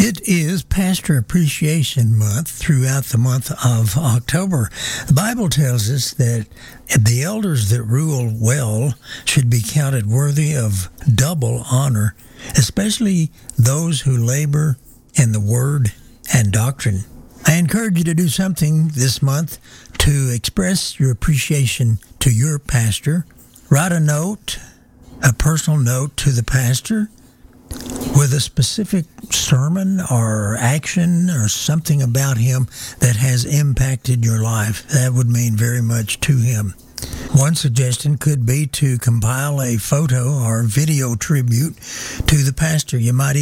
It is Pastor Appreciation Month throughout the month of October. The Bible tells us that the elders that rule well should be counted worthy of double honor, especially those who labor in the word and doctrine. I encourage you to do something this month to express your appreciation to your pastor. Write a note, a personal note to the pastor with a specific sermon or action or something about him that has impacted your life. That would mean very much to him. One suggestion could be to compile a photo or video tribute to the pastor. You might